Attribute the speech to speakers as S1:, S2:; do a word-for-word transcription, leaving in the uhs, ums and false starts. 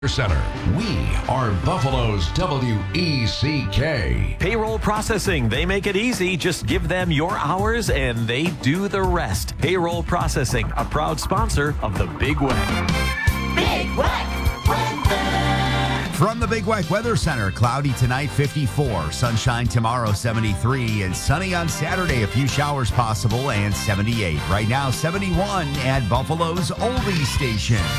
S1: Center. We are Buffalo's W E C K.
S2: Payroll processing. They make it easy. Just give them your hours and they do the rest. Payroll processing, a proud sponsor of the Big Weck.
S3: Big Weck weather.
S4: From the Big Weck Weather Center, cloudy tonight, fifty-four. Sunshine tomorrow, seventy-three. And sunny on Saturday, a few showers possible, and seventy-eight. Right now, seventy-one at Buffalo's Oldie Station.